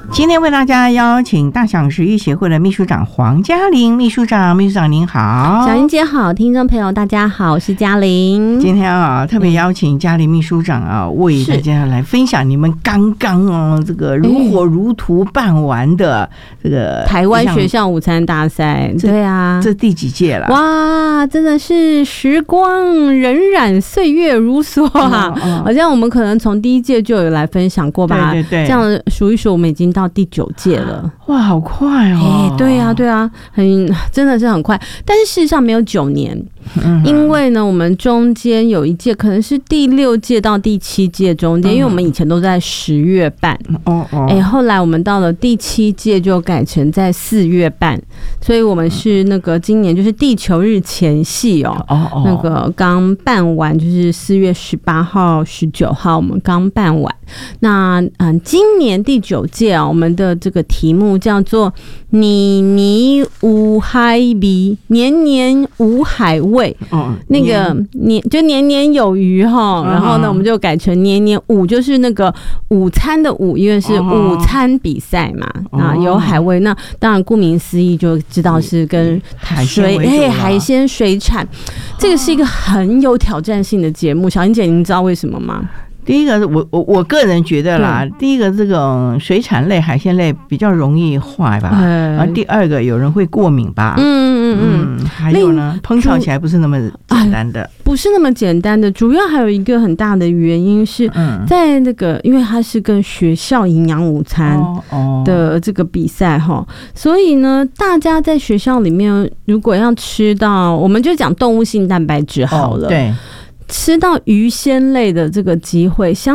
今天为大家邀请大享食育协会的秘书长黄嘉玲秘书长您好。 小英姐好，听众朋友大家好，我是嘉玲。 今天特别邀请嘉玲秘书长为大家来分享你们刚刚这个如火如荼办完的这个台湾学校午餐大赛。对啊， 这第几届了？ 哇，真的是时光荏苒，岁月如梭啊！好像我们可能从第一届就有来分享过吧？ 对对对， 这样数一数，我们已经到第9届了。 哇，好快哦！ 对啊，对啊，真的是很快。但是事实上没有9年。因为呢，我们中间有一届可能是第6届到第7届中间，因为我们以前都在10月办，后来我们到了第7届就改成在4月办，所以我们是那个今年就是地球日前夕那个刚办完，就是4月18号、19号我们刚办完。那今年第9届我们的这个题目叫做“年年有海味，年年无海味”。那个就年年有余哈，然后呢，我们就改成年年午，就是那个午餐的午，因为是午餐比赛嘛，有海味，那当然顾名思义就知道是跟海鲜水产，这个是一个很有挑战性的节目。小英姐，您知道为什么吗？ 第一个，我个人觉得啦，第一个这种水产类、海鲜类比较容易坏吧，然后第二个有人会过敏吧，还有呢，烹调起来不是那么简单的， 不是那么简单的。主要还有一个很大的原因是在那个，因为它是跟学校营养午餐的这个比赛哈，所以呢，大家在学校里面如果要吃到，我们就讲动物性蛋白质好了，对。吃到鱼鲜类的这个机会